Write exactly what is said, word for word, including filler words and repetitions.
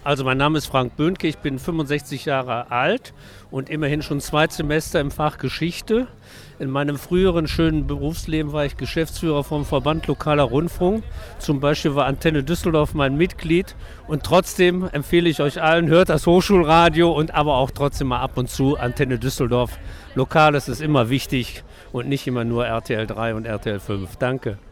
Also mein Name ist Frank Böhnke, ich bin fünfundsechzig Jahre alt und immerhin schon zwei Semester im Fach Geschichte. In meinem früheren schönen Berufsleben war ich Geschäftsführer vom Verband Lokaler Rundfunk. Zum Beispiel war Antenne Düsseldorf mein Mitglied. Und trotzdem empfehle ich euch allen, hört das Hochschulradio und aber auch trotzdem mal ab und zu Antenne Düsseldorf. Lokales ist immer wichtig und nicht immer nur R T L drei und R T L fünf. Danke.